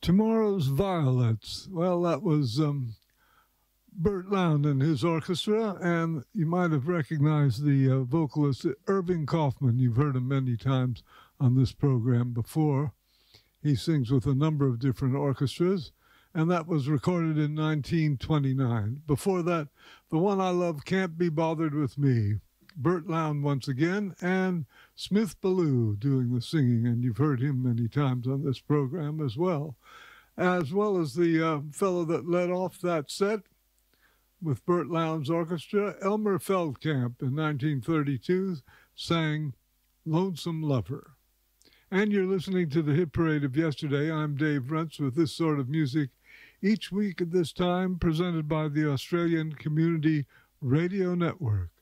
Tomorrow's Violets. Well, that was Burt Lound and his orchestra, and you might have recognized the vocalist Irving Kaufman. You've heard him many times on this program before. He sings with a number of different orchestras, and that was recorded in 1929. Before that, the one I love, Can't Be Bothered With Me. Burt Lound once again, and Smith Ballou doing the singing, and you've heard him many times on this program as well as the fellow that led off that set with Burt Lound's orchestra, Elmer Feldkamp, in 1932, sang Lonesome Lover. And you're listening to the Hit Parade of Yesterday. I'm Dave Rentz with this sort of music each week at this time, presented by the Australian Community Radio Network.